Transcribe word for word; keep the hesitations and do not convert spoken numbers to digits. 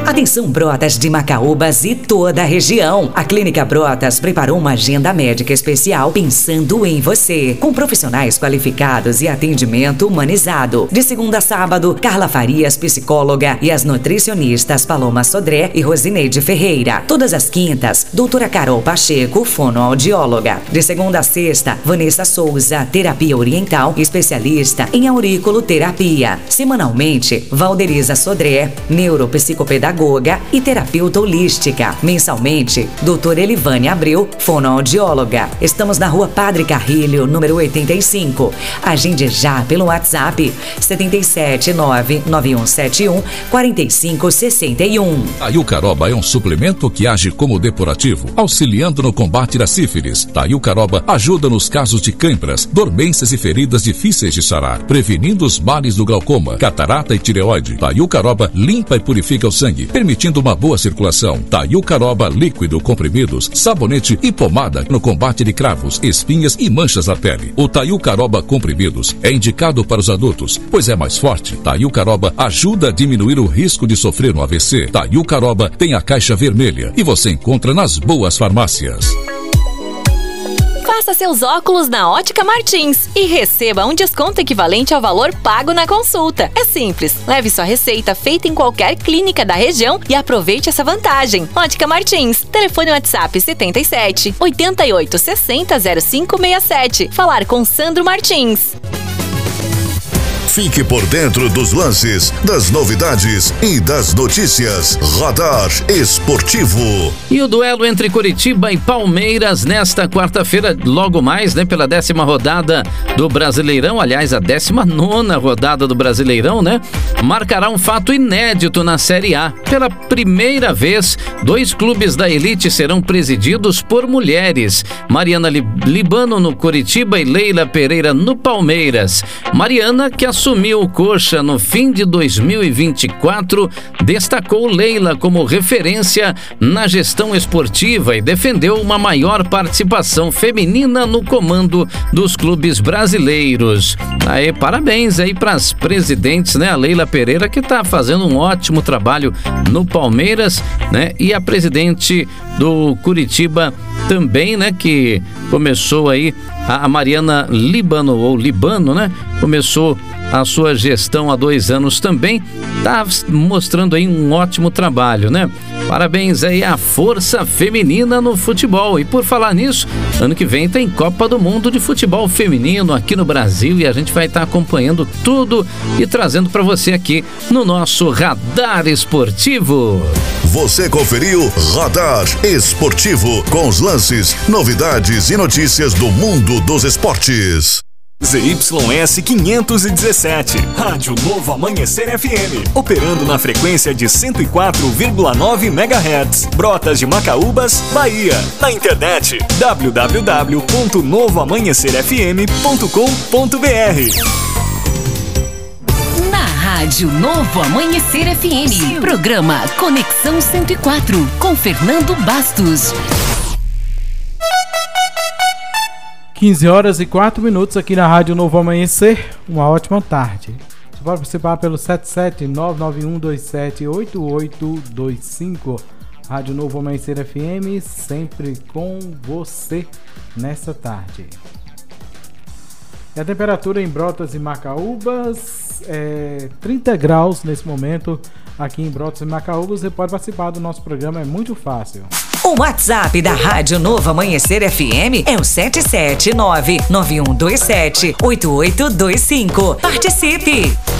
Atenção Brotas de Macaúbas e toda a região. A Clínica Brotas preparou uma agenda médica especial pensando em você, com profissionais qualificados e atendimento humanizado. De segunda a sábado, Carla Farias, psicóloga, e as nutricionistas Paloma Sodré e Rosineide Ferreira. Todas as quintas, doutora Carol Pacheco, fonoaudióloga. De segunda a sexta, Vanessa Souza, terapia oriental, especialista em auriculoterapia. Semanalmente, Valderiza Sodré, neuropsicopedagoga e terapeuta holística. Mensalmente, doutora Elivane Abreu, fonoaudióloga. Estamos na rua Padre Carrilho, número oitenta e cinco. Agende já pelo WhatsApp sete sete nove nove um sete um quatro cinco seis um. Taiucaroba é um suplemento que age como depurativo, auxiliando no combate da sífilis. Taiucaroba ajuda nos casos de câimbras, dormências e feridas difíceis de sarar, prevenindo os males do glaucoma, catarata e tireoide. Taiucaroba limpa e purifica o sangue, permitindo uma boa circulação. Taiucaroba líquido, comprimidos, sabonete e pomada no combate de cravos, espinhas e manchas na pele. O Taiucaroba comprimidos é indicado para os adultos, pois é mais forte. Taiucaroba ajuda a diminuir o risco de sofrer um A V C. Taiucaroba tem a caixa vermelha e você encontra nas boas farmácias. Faça seus óculos na Ótica Martins e receba um desconto equivalente ao valor pago na consulta. É simples, leve sua receita feita em qualquer clínica da região e aproveite essa vantagem. Ótica Martins, telefone WhatsApp setenta e sete, oitenta e oito, sessenta, zero cinco seis sete. Falar com Sandro Martins. Fique por dentro dos lances, das novidades e das notícias. Radar Esportivo. E o duelo entre Coritiba e Palmeiras nesta quarta-feira, logo mais, né, pela décima rodada do Brasileirão, aliás, a décima nona rodada do Brasileirão, né, marcará um fato inédito na Série A. Pela primeira vez, dois clubes da elite serão presididos por mulheres. Mariana Libano no Coritiba e Leila Pereira no Palmeiras. Mariana, que assumiu o Coxa no fim de dois mil e vinte e quatro, destacou Leila como referência na gestão esportiva e defendeu uma maior participação feminina no comando dos clubes brasileiros. Aí, parabéns aí para as presidentes, né? A Leila Pereira, que está fazendo um ótimo trabalho no Palmeiras, né? E a presidente do Coritiba também, né? Que começou aí, a Mariana Libano, ou Libano, né? Começou a sua gestão há dois anos também, tá mostrando aí um ótimo trabalho, né? Parabéns aí à força feminina no futebol. E por falar nisso, ano que vem tem Copa do Mundo de Futebol Feminino aqui no Brasil e a gente vai estar acompanhando tudo e trazendo para você aqui no nosso Radar Esportivo. Você conferiu Radar Esportivo com os lances, novidades e notícias do mundo dos esportes. Z Y S quinhentos e dezessete, Rádio Novo Amanhecer F M, operando na frequência de cento e quatro vírgula nove megahertz, Brotas de Macaúbas, Bahia. Na internet, w w w ponto novo amanhecer f m ponto com ponto b r. Na Rádio Novo Amanhecer F M, programa Conexão cento e quatro, com Fernando Bastos. quinze horas e quatro minutos aqui na Rádio Novo Amanhecer. Uma ótima tarde. Você pode participar pelo sete sete nove nove um dois sete oito oito dois cinco. Rádio Novo Amanhecer F M, sempre com você nessa tarde. E a temperatura em Brotas e Macaúbas é trinta graus nesse momento. Aqui em Brotas e Macaúbas, você pode participar do nosso programa, é muito fácil. O WhatsApp da Rádio Novo Amanhecer F M é o sete sete nove nove um dois sete oito oito dois cinco. Participe!